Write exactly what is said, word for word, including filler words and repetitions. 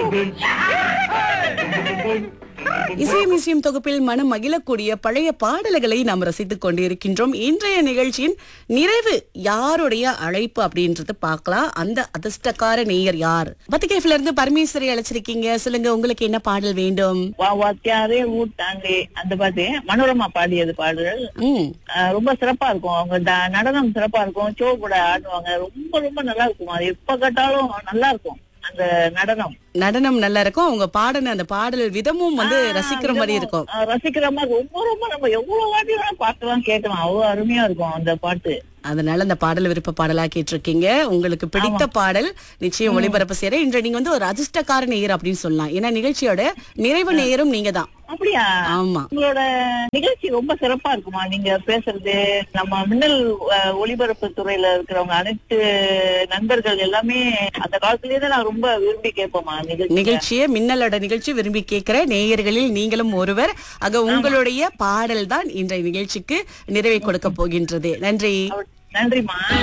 இசை மியூசியம் தொகுப்பில் மனம் மகிழக்கூடிய பழைய பாடல்களை நாம் ரசித்துக் கொண்டிருக்கின்றோம். இன்றைய நிகழ்ச்சியின் நிறைவு யாருடைய அழைப்பு அப்படின்றது பார்க்கலாம். அந்த அதிர்ஷ்டக்கார நேயர் யார்? பத்திகேஃப்ல இருந்து பரமேஸ்வரி அழைச்சிருக்கீங்க. சொல்லுங்க, உங்களுக்கு என்ன பாடல் வேண்டும்? வாத்தியாரே ஊட்டாண்டே அந்த பாட்டு மனோரமா பாடியது பாடல். ம் அஹ் ரொம்ப சிறப்பா இருக்கும். அவங்க ட- நடனம் சிறப்பா இருக்கும். ஷோ கூட ஆடுவாங்க. ரொம்ப ரொம்ப நல்லா இருக்கும். அது எப்ப கேட்டாலும் நல்லா இருக்கும் அந்த நடனம். நடனம் நல்லா இருக்கும். அவங்க பாடின அந்த பாடல் விதமும் வந்து ரசிக்கிற மாதிரி இருக்கும். அஹ் ரசிக்கிற மாதிரி ரொம்ப ரொம்ப நம்ம எவ்வளவு வாட்டி வேணா பாட்டுலாம் கேட்கலாம். அவ்வளவு அருமையா இருக்கும் அந்த பாட்டு. அதனால அந்த பாடல் விருப்ப பாடலா கேட்டிருக்கீங்க. உங்களுக்கு பிடித்த பாடல் நிச்சயம் ஒளிபரப்பு செய்யற. இன்று நீங்க வந்து ஒரு அதிர்ஷ்டக்கார நேயர் அப்படின்னு சொல்லலாம். ஏன்னா நிகழ்ச்சியோட நிறைவு நேயரும் நீங்க தான். அப்படியா? ஆமா. உங்களோட நிகழ்ச்சி ரொம்ப சிறப்பா இருக்குமா? நீங்க பேசுறது நம்ம மின்னல் அஹ், ஒளிபரப்பு துறையில இருக்கிறவங்க அனைத்து நண்பர்கள் எல்லாமே அந்த காலத்திலேயே தான் நான் ரொம்ப விரும்பி கேட்போமா நிகழ்ச்சி. நிகழ்ச்சியை மின்னலோட நிகழ்ச்சி விரும்பி கேட்கிற நேயர்களில் நீங்களும் ஒருவர். ஆக உங்களுடைய பாடல் தான் இன்றைய நிகழ்ச்சிக்கு நிறைவை கொடுக்க போகின்றது. நன்றி. நன்றிமா.